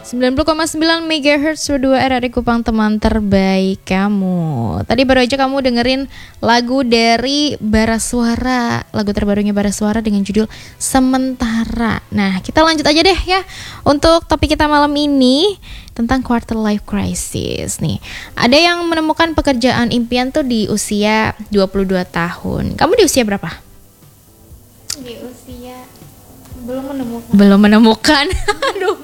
90,9 MHz Berdua RRI Kupang, teman terbaik kamu. Tadi baru aja kamu dengerin lagu dari Bara Suara, lagu terbarunya Bara Suara dengan judul Sementara. Nah, kita lanjut aja deh ya untuk topik kita malam ini tentang quarter life crisis nih. Ada yang menemukan pekerjaan impian tuh di usia 22 tahun. Kamu di usia berapa? Di usia belum menemukan. Aduh.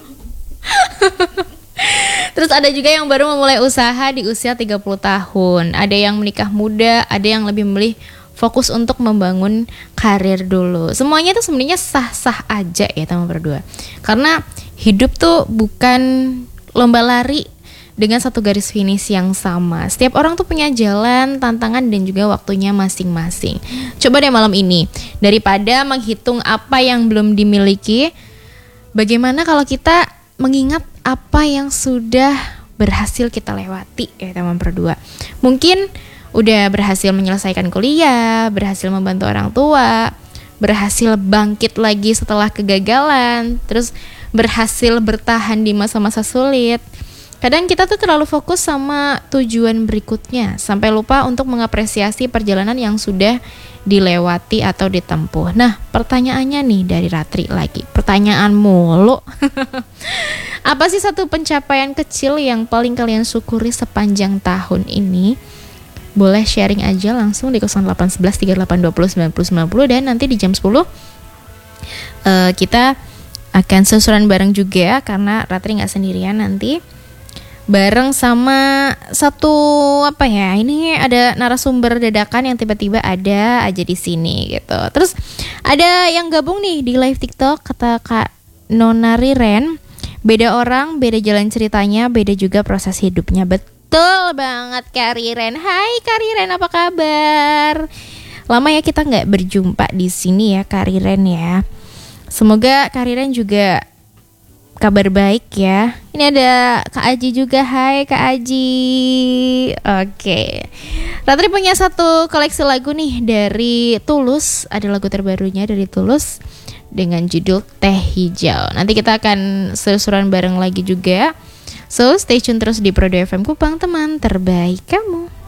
Terus ada juga yang baru memulai usaha di usia 30 tahun. Ada yang menikah muda, ada yang lebih memilih fokus untuk membangun karir dulu. Semuanya itu sebenarnya sah-sah aja ya teman berdua. Karena hidup tuh bukan lomba lari dengan satu garis finish yang sama. Setiap orang tuh punya jalan, tantangan dan juga waktunya masing-masing. Coba deh malam ini, daripada menghitung apa yang belum dimiliki, bagaimana kalau kita mengingat apa yang sudah berhasil kita lewati ya teman berdua. Mungkin udah berhasil menyelesaikan kuliah, berhasil membantu orang tua, berhasil bangkit lagi setelah kegagalan, terus berhasil bertahan di masa-masa sulit. Kadang kita tuh terlalu fokus sama tujuan berikutnya sampai lupa untuk mengapresiasi perjalanan yang sudah dilewati atau ditempuh. Nah, pertanyaannya nih dari Ratri lagi. Pertanyaan mulu. Apa sih satu pencapaian kecil yang paling kalian syukuri sepanjang tahun ini? Boleh sharing aja langsung di 0811 3820 9090 dan nanti di jam 10 kita akan sesuran bareng juga karena Ratri nggak sendirian nanti. Bareng sama satu ini ada narasumber dadakan yang tiba-tiba ada aja di sini gitu. Terus ada yang gabung nih di live TikTok, kata Kak Nona Riren, beda orang, beda jalan ceritanya, beda juga proses hidupnya. Betul banget Kak Riren. Hai Kak Riren, apa kabar? Lama ya kita nggak berjumpa di sini ya Kak Riren ya. Semoga Kak Riren juga kabar baik ya. Ini ada Kak Aji juga. Hai Kak Aji. Oke. Ratri punya satu koleksi lagu nih dari Tulus. Ada lagu terbarunya dari Tulus dengan judul Teh Hijau. Nanti kita akan seru-seruan bareng lagi juga. So stay tune terus di Prodo FM Kupang, teman terbaik kamu.